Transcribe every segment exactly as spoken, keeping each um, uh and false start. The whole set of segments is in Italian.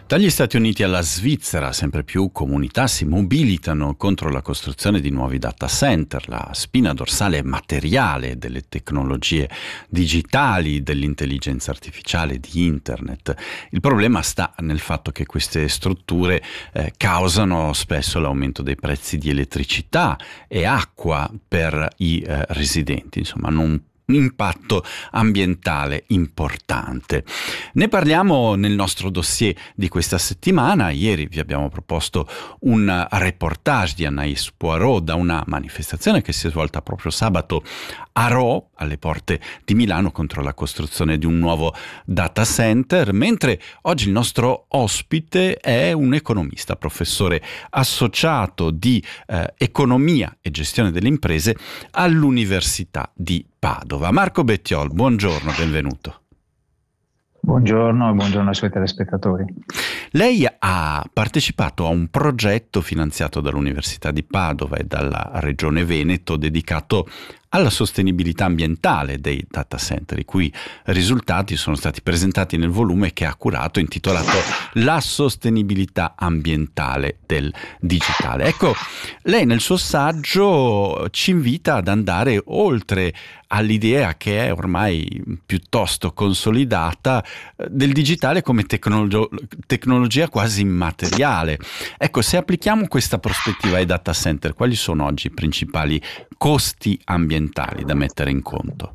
Dagli Stati Uniti alla Svizzera, sempre più comunità si mobilitano contro la costruzione di nuovi data center, la spina dorsale materiale delle tecnologie digitali, dell'intelligenza artificiale, di internet. Il problema sta nel fatto che queste strutture eh, causano spesso l'aumento dei prezzi di elettricità e acqua per i eh, residenti, insomma non un impatto ambientale importante. Ne parliamo nel nostro dossier di questa settimana. Ieri vi abbiamo proposto un reportage di Anaïs Poirot da una manifestazione che si è svolta proprio sabato a Rho, alle porte di Milano, contro la costruzione di un nuovo data center, mentre oggi il nostro ospite è un economista, professore associato di eh, economia e gestione delle imprese all'Università di Padova. Marco Bettiol, buongiorno, benvenuto. Buongiorno e buongiorno ai suoi telespettatori. Lei ha partecipato a un progetto finanziato dall'Università di Padova e dalla Regione Veneto dedicato alla sostenibilità ambientale dei data center, i cui risultati sono stati presentati nel volume che ha curato, intitolato La sostenibilità ambientale del digitale. Ecco, lei nel suo saggio ci invita ad andare oltre all'idea che è ormai piuttosto consolidata del digitale come tecnologio- tecnologia quasi immateriale. Ecco, se applichiamo questa prospettiva ai data center, quali sono oggi i principali costi ambientali da mettere in conto?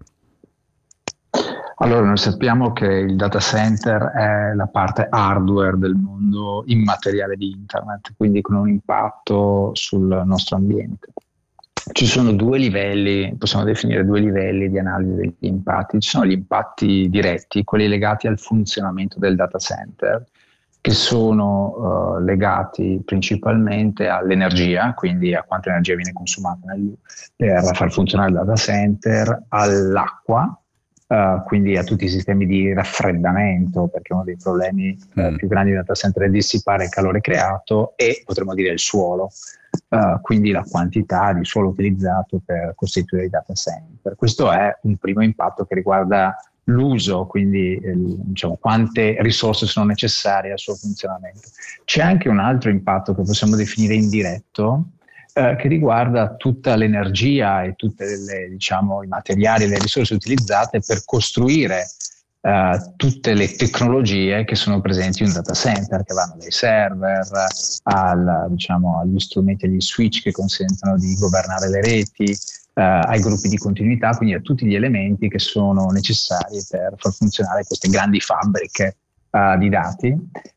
Allora, noi sappiamo che il data center è la parte hardware del mondo immateriale di internet, quindi con un impatto sul nostro ambiente. Ci sono due livelli, possiamo definire due livelli di analisi degli impatti. Ci sono gli impatti diretti, quelli legati al funzionamento del data center, che sono uh, legati principalmente all'energia, quindi a quanta energia viene consumata nel, per far funzionare il data center, all'acqua, uh, quindi a tutti i sistemi di raffreddamento, perché uno dei problemi mm. uh, più grandi del data center è dissipare il calore creato, e potremmo dire il suolo, uh, quindi la quantità di suolo utilizzato per costituire i data center. Questo è un primo impatto che riguarda l'uso, quindi eh, diciamo quante risorse sono necessarie al suo funzionamento. C'è anche un altro impatto che possiamo definire indiretto, eh, che riguarda tutta l'energia e tutte le, diciamo, i materiali e le risorse utilizzate per costruire eh, tutte le tecnologie che sono presenti in un data center, che vanno dai server al, diciamo, agli strumenti, agli switch che consentono di governare le reti, Uh, ai gruppi di continuità, quindi a tutti gli elementi che sono necessari per far funzionare queste grandi fabbriche uh, di dati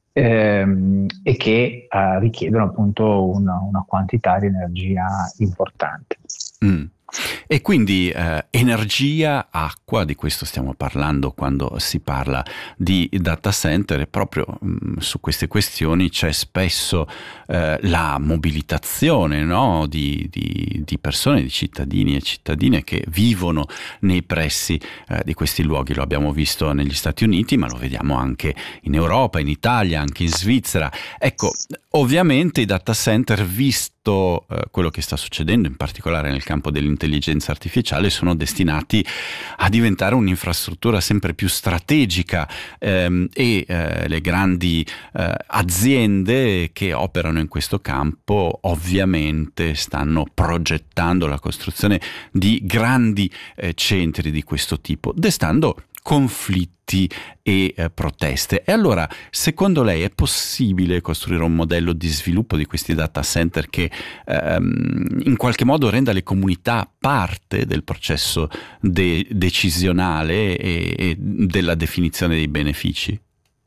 ehm, e che uh, richiedono appunto una, una quantità di energia importante. Mm. E quindi eh, energia, acqua, di questo stiamo parlando quando si parla di data center, e proprio mh, su queste questioni c'è spesso eh, la mobilitazione, no? di, di, di persone, di cittadini e cittadine che vivono nei pressi eh, di questi luoghi. Lo abbiamo visto negli Stati Uniti, ma lo vediamo anche in Europa, in Italia, anche in Svizzera. Ecco, ovviamente i data center, visto eh, quello che sta succedendo, in particolare nel campo dell'intelligenza artificiale, sono destinati a diventare un'infrastruttura sempre più strategica ehm, e eh, le grandi eh, aziende che operano in questo campo ovviamente stanno progettando la costruzione di grandi eh, centri di questo tipo, destando conflitti e eh, proteste. E allora, secondo lei, è possibile costruire un modello di sviluppo di questi data center che ehm, in qualche modo renda le comunità parte del processo de- decisionale e, e della definizione dei benefici?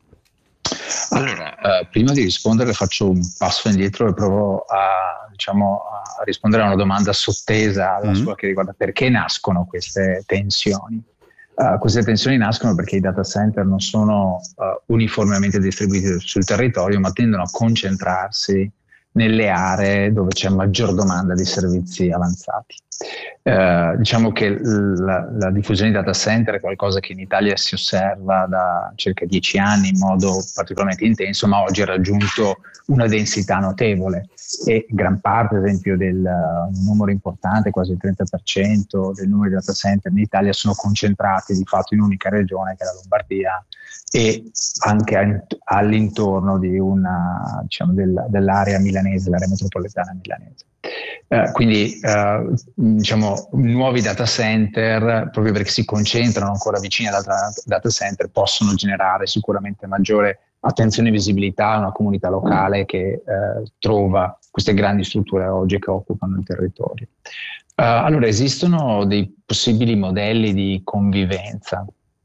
Allora, eh, prima di rispondere faccio un passo indietro e provo a, diciamo, a rispondere a una domanda sottesa alla mm-hmm. sua, che riguarda perché nascono queste tensioni. Uh, queste tensioni nascono perché i data center non sono uh, uniformemente distribuiti sul territorio, ma tendono a concentrarsi nelle aree dove c'è maggior domanda di servizi avanzati. Uh, diciamo che la, la diffusione di data center è qualcosa che in Italia si osserva da circa dieci anni in modo particolarmente intenso, ma oggi ha raggiunto una densità notevole, e gran parte, ad esempio, del uh, numero importante, quasi il trenta per cento del numero di data center in Italia sono concentrati di fatto in un'unica regione, che è la Lombardia, e anche all'intorno di una, diciamo, del, dell'area milanese, l'area metropolitana milanese. Uh, quindi uh, diciamo, nuovi data center, proprio perché si concentrano ancora vicini ad altri data center, possono generare sicuramente maggiore attenzione e visibilità a una comunità locale che uh, trova queste grandi strutture oggi che occupano il territorio. Uh, allora, esistono dei possibili modelli di convivenza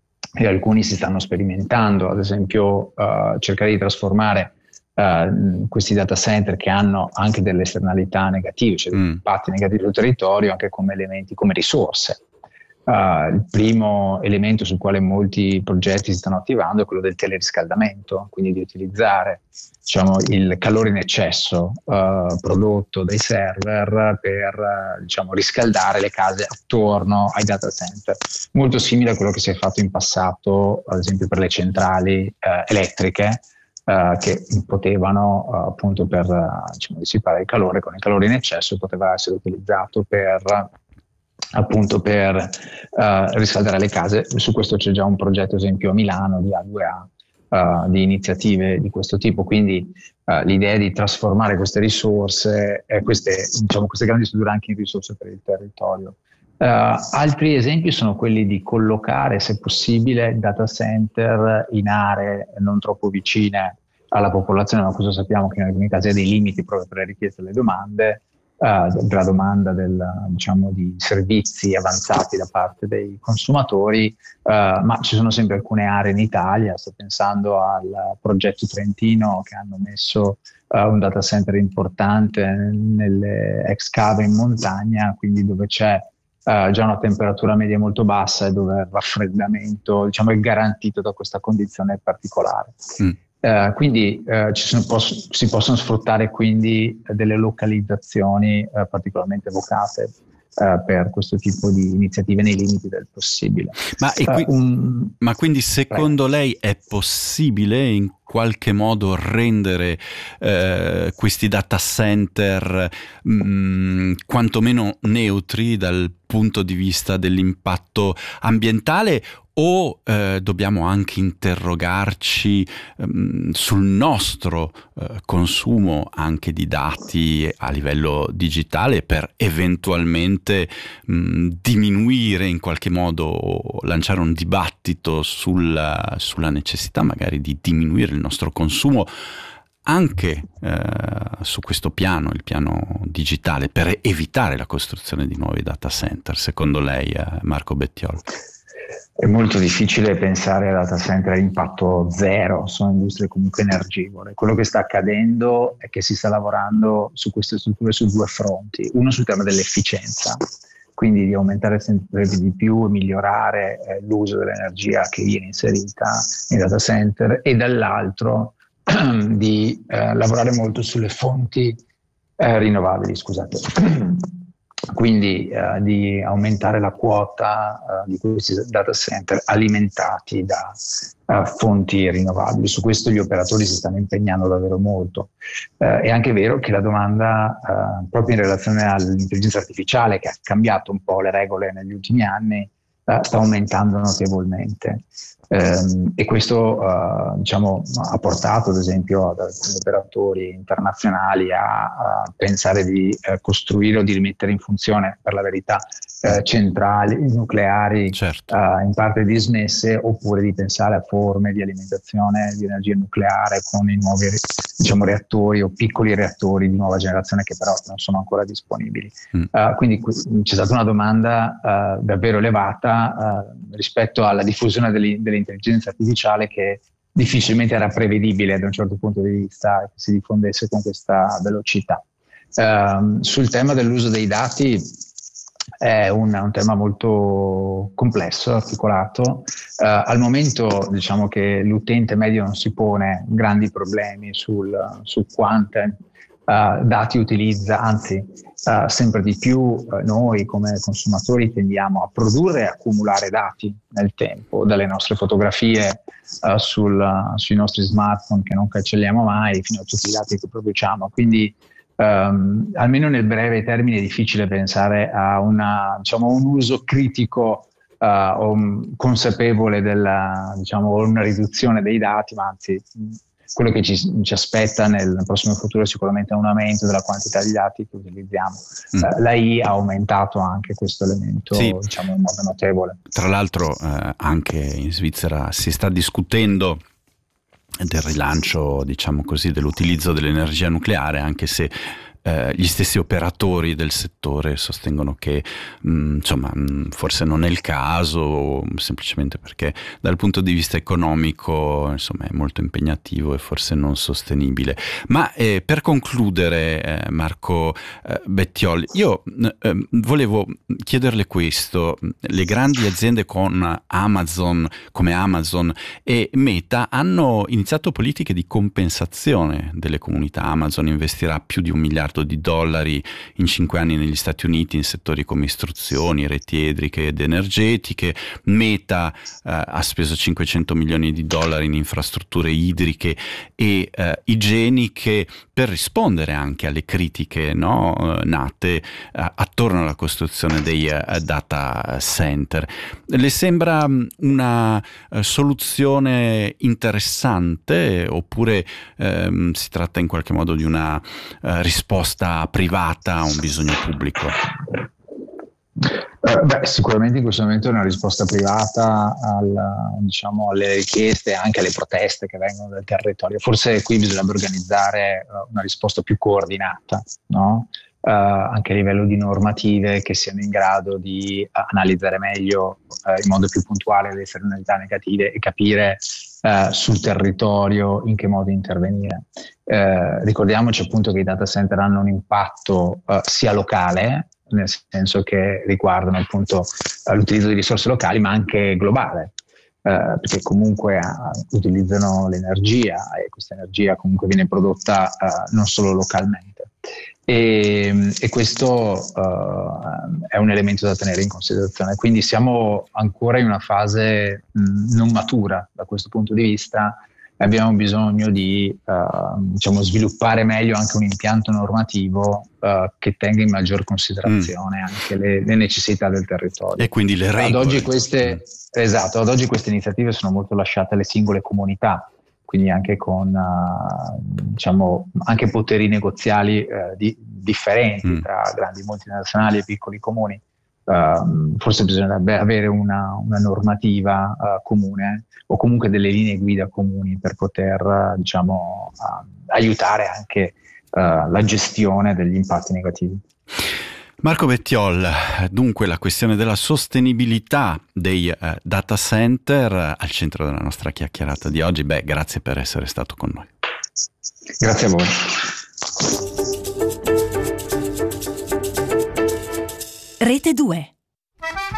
e alcuni si stanno sperimentando, ad esempio uh, cercare di trasformare Uh, questi data center che hanno anche delle esternalità negative, cioè degli mm. impatti negativi sul territorio, anche come elementi, come risorse. Uh, il primo elemento sul quale molti progetti si stanno attivando è quello del teleriscaldamento, quindi di utilizzare, diciamo, il calore in eccesso uh, prodotto dai server per uh, diciamo, riscaldare le case attorno ai data center, molto simile a quello che si è fatto in passato, ad esempio per le centrali uh, elettriche, Uh, che potevano uh, appunto per uh, diciamo, dissipare il calore. Con il calore in eccesso poteva essere utilizzato per uh, appunto per uh, riscaldare le case. Su questo c'è già un progetto, ad esempio a Milano di A due A, uh, di iniziative di questo tipo, quindi uh, l'idea di trasformare queste risorse e queste, diciamo, queste grandi strutture anche in risorse per il territorio. Uh, altri esempi sono quelli di collocare, se possibile, data center in aree non troppo vicine alla popolazione, ma questo sappiamo che in alcuni casi ha dei limiti proprio per le richieste e le domande, uh, per la domanda del, diciamo, di servizi avanzati da parte dei consumatori, uh, ma ci sono sempre alcune aree in Italia, sto pensando al progetto Trentino, che hanno messo uh, un data center importante nelle ex cave in montagna, quindi dove c'è Uh, già una temperatura media molto bassa e dove il raffreddamento, diciamo, è garantito da questa condizione particolare. Mm. Uh, quindi uh, ci sono, poss- si possono sfruttare quindi delle localizzazioni uh, particolarmente vocate uh, per questo tipo di iniziative nei limiti del possibile. Ma, e qui- uh, un... Ma quindi secondo Prego. lei è possibile in qualche modo rendere eh, questi data center mh, quantomeno neutri dal punto di vista dell'impatto ambientale, o eh, dobbiamo anche interrogarci mh, sul nostro eh, consumo anche di dati a livello digitale per eventualmente mh, diminuire in qualche modo o lanciare un dibattito sulla, sulla necessità magari di diminuire il nostro consumo anche eh, su questo piano, il piano digitale, per evitare la costruzione di nuovi data center, secondo lei, eh, Marco Bettiol? È molto difficile pensare a data center a impatto zero, sono industrie comunque energivore. Quello che sta accadendo è che si sta lavorando su queste strutture su due fronti. Uno sul tema dell'efficienza, quindi di aumentare sempre di più e migliorare eh, l'uso dell'energia che viene inserita nei data center, e dall'altro di eh, lavorare molto sulle fonti eh, rinnovabili, scusate. Quindi eh, di aumentare la quota eh, di questi data center alimentati da uh, fonti rinnovabili. Su questo gli operatori si stanno impegnando davvero molto. Eh, è anche vero che la domanda, eh, proprio in relazione all'intelligenza artificiale, che ha cambiato un po' le regole negli ultimi anni, eh, sta aumentando notevolmente. Eh, e questo eh, diciamo, ha portato ad esempio ad alcuni operatori internazionali a, a pensare di eh, costruire o di rimettere in funzione, per la verità, eh, centrali nucleari, certo. eh, in parte dismesse, oppure di pensare a forme di alimentazione di energia nucleare con i nuovi, diciamo, reattori o piccoli reattori di nuova generazione che però non sono ancora disponibili. Mm. Uh, quindi qui, c'è stata una domanda uh, davvero elevata uh, rispetto alla diffusione delle, dell'intelligenza artificiale, che difficilmente era prevedibile da un certo punto di vista che si diffondesse con questa velocità. Uh, sul tema dell'uso dei dati è un, un tema molto complesso, articolato. Uh, al momento diciamo che l'utente medio non si pone grandi problemi sul, su quante uh, dati utilizza, anzi uh, sempre di più uh, noi come consumatori tendiamo a produrre e accumulare dati nel tempo, dalle nostre fotografie uh, sul, uh, sui nostri smartphone che non cancelliamo mai, fino a tutti i dati che produciamo. Quindi Um, almeno nel breve termine è difficile pensare a una, diciamo, un uso critico uh, o un consapevole della, diciamo, una riduzione dei dati, ma anzi quello che ci, ci aspetta nel prossimo futuro è sicuramente un aumento della quantità di dati che utilizziamo. Mm. Uh, L'A I ha aumentato anche questo elemento, sì, diciamo in modo notevole. Tra l'altro eh, anche in Svizzera si sta discutendo del rilancio, diciamo così, dell'utilizzo dell'energia nucleare, anche se Eh, gli stessi operatori del settore sostengono che mh, insomma mh, forse non è il caso, semplicemente perché dal punto di vista economico insomma è molto impegnativo e forse non sostenibile. Ma eh, per concludere eh, Marco eh, Bettiol, io eh, volevo chiederle questo: le grandi aziende con Amazon come Amazon e Meta hanno iniziato politiche di compensazione delle comunità. Amazon investirà più di un miliardo di dollari in cinque anni negli Stati Uniti in settori come istruzioni, reti idriche ed energetiche. Meta eh, ha speso cinquecento milioni di dollari in infrastrutture idriche e eh, igieniche per rispondere anche alle critiche, no, nate eh, attorno alla costruzione dei eh, data center. Le sembra una eh, soluzione interessante oppure ehm, si tratta in qualche modo di una eh, risposta privata a un bisogno pubblico? Eh, beh, sicuramente in questo momento è una risposta privata al, diciamo, alle richieste e anche alle proteste che vengono dal territorio. Forse qui bisognerebbe organizzare uh, una risposta più coordinata, no? Uh, anche a livello di normative che siano in grado di uh, analizzare meglio uh, in modo più puntuale le esternalità negative e capire uh, sul territorio in che modo intervenire. Uh, ricordiamoci appunto che i data center hanno un impatto uh, sia locale, nel senso che riguardano appunto uh, l'utilizzo di risorse locali, ma anche globale. Uh, perché comunque uh, utilizzano l'energia e questa energia comunque viene prodotta uh, non solo localmente. E, e questo uh, è un elemento da tenere in considerazione. Quindi siamo ancora in una fase mh, non matura da questo punto di vista e abbiamo bisogno di uh, diciamo, sviluppare meglio anche un impianto normativo uh, che tenga in maggior considerazione mm. anche le, le necessità del territorio. E quindi le regole. Ad oggi queste, mm. esatto, ad oggi queste iniziative sono molto lasciate alle singole comunità, quindi anche con uh, diciamo anche poteri negoziali uh, di, differenti mm. tra grandi multinazionali e piccoli comuni. Uh, forse bisognerebbe avere una, una normativa uh, comune o comunque delle linee guida comuni per poter uh, diciamo uh, aiutare anche uh, la gestione degli impatti negativi. Marco Bettiol, dunque la questione della sostenibilità dei uh, data center al centro della nostra chiacchierata di oggi. Beh, grazie per essere stato con noi. Grazie a voi. Rete due.